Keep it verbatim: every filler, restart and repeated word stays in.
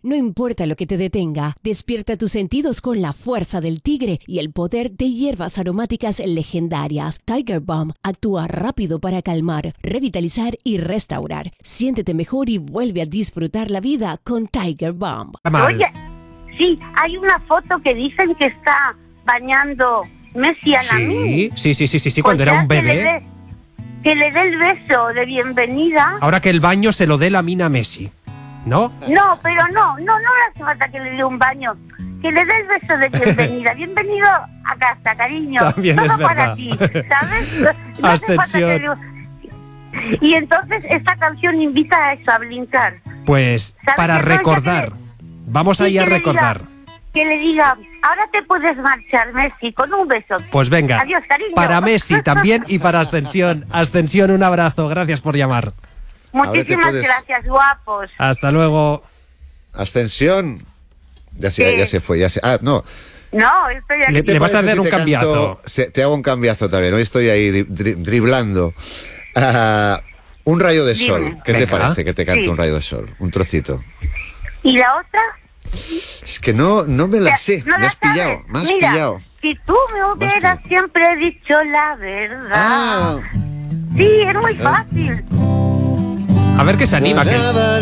No importa lo que te detenga, despierta tus sentidos con la fuerza del tigre y el poder de hierbas aromáticas legendarias. Tiger Balm actúa rápido para calmar, revitalizar y restaurar. Siéntete mejor y vuelve a disfrutar la vida con Tiger Balm. Oye, sí, hay una foto que dicen que está bañando Messi a Lamine. Sí, sí, sí, sí, sí, cuando era un bebé. Que le dé el beso de bienvenida. Ahora que el baño se lo dé Lamine a Messi, ¿no? No, pero no, no, no le hace falta que le dé un baño. Que le dé el beso de bienvenida. Bienvenido a casa, cariño. También todo es para verdad. ti, ¿sabes? No hace falta que le... Y entonces esta canción invita a eso, a brincar. Pues para recordar. Le... Vamos ahí a recordar. Diga, que le diga, ahora te puedes marchar, Messi, con un beso. Pues venga. Adiós, cariño. Para Messi también y para Ascensión. Ascensión, un abrazo. Gracias por llamar. Muchísimas puedes... gracias, guapos. Hasta luego. Ascensión. Ya se, Sí. ya se fue, ya se... Ah, no. No, estoy aquí. Le, le vas a hacer si un te cambiazo. Canto, se, te hago un cambiazo también. Hoy estoy ahí dri, driblando. Uh, un rayo de Dime. sol. ¿Qué Venga. te parece que te cante Sí. un rayo de sol? Un trocito. ¿Y la otra? Es que no, no me la Ya, sé. ¿no me la has pillado. sabes? Me has Mira, pillado. si tú me hubieras pillado. siempre dicho la verdad. Ah. Sí, es muy fácil. A ver que se anima. Que...